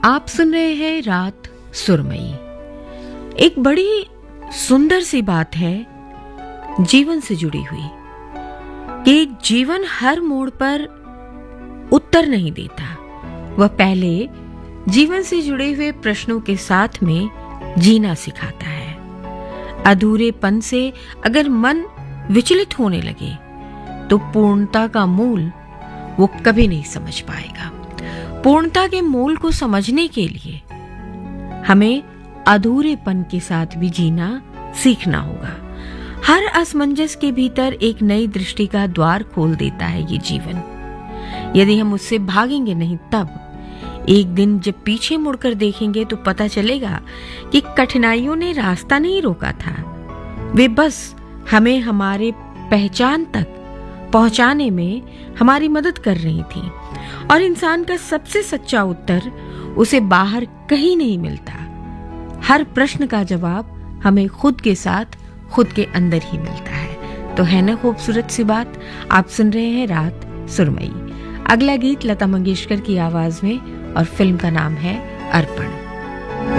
आप सुन रहे हैं रात सुरमई। एक बड़ी सुंदर सी बात है जीवन से जुड़ी हुई कि जीवन हर मोड़ पर उत्तर नहीं देता। वह पहले जीवन से जुड़े हुए प्रश्नों के साथ में जीना सिखाता है। अधूरेपन से अगर मन विचलित होने लगे तो पूर्णता का मूल वो कभी नहीं समझ पाएगा। पूर्णता के मूल को समझने के लिए हमें अधूरेपन के साथ भी जीना सीखना होगा। हर असमंजस के भीतर एक नई दृष्टि का द्वार खोल देता है ये जीवन। यदि हम उससे भागेंगे नहीं, तब एक दिन जब पीछे मुड़कर देखेंगे तो पता चलेगा कि कठिनाइयों ने रास्ता नहीं रोका था, वे बस हमें हमारे पहचान तक पहुंचाने में हमारी मदद कर रही थी। और इंसान का सबसे सच्चा उत्तर उसे बाहर कहीं नहीं मिलता। हर प्रश्न का जवाब हमें खुद के साथ खुद के अंदर ही मिलता है। तो है ना खूबसूरत सी बात। आप सुन रहे हैं रात सुरमई। अगला गीत लता मंगेशकर की आवाज में और फिल्म का नाम है अर्पण।